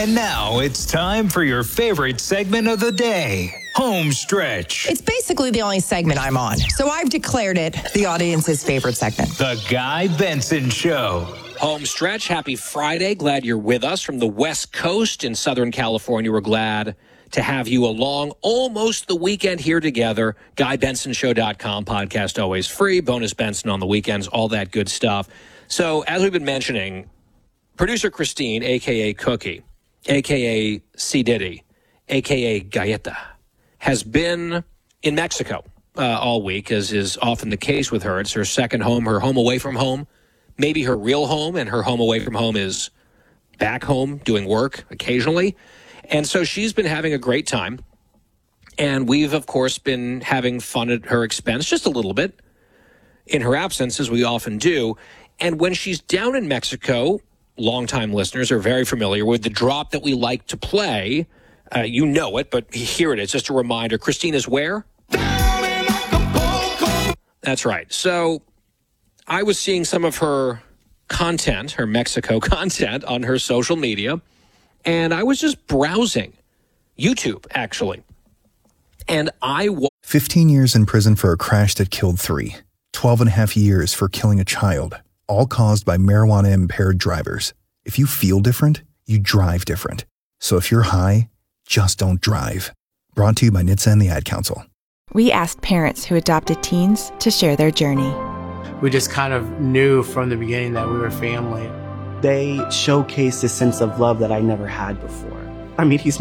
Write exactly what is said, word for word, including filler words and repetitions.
And now it's time for your favorite segment of the day, Home Stretch. It's basically the only segment I'm on, so I've declared it the audience's favorite segment. The Guy Benson Show. Home Stretch, happy Friday. Glad you're with us from the West Coast in Southern California. We're glad to have you along. Almost the weekend here together. Guy Benson Show dot com, podcast always free. Bonus Benson on the weekends, all that good stuff. So, as we've been mentioning, producer Christine, a k a. Cookie, a k a. C. Diddy, a k a. Galleta, has been in Mexico uh, all week, as is often the case with her. It's her second home, her home away from home, maybe her real home, and her home away from home is back home doing work occasionally. And so she's been having a great time. And we've, of course, been having fun at her expense, just a little bit, in her absence, as we often do. And when she's down in Mexico, longtime listeners are very familiar with the drop that we like to play. Uh, you know it, but here it is. Just a reminder. Christina's where? That's right. So I was seeing some of her content, her Mexico content, on her social media, and I was just browsing YouTube, actually. And I... W- fifteen years in prison for a crash that killed three. twelve and a half years for killing a child. All caused by marijuana-impaired drivers. If you feel different, you drive different. So if you're high, just don't drive. Brought to you by N H T S A and the Ad Council. We asked parents who adopted teens to share their journey. We just kind of knew from the beginning that we were family. They showcased a sense of love that I never had before. I mean, he's